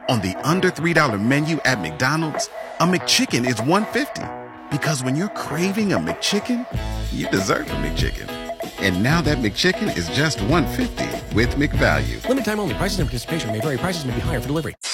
On the under $3 menu at McDonald's, a McChicken is $1.50. Because when you're craving a McChicken, you deserve a McChicken. And now that McChicken is just $1.50 with McValue. Limited time only. Prices and participation may vary. Prices may be higher for delivery.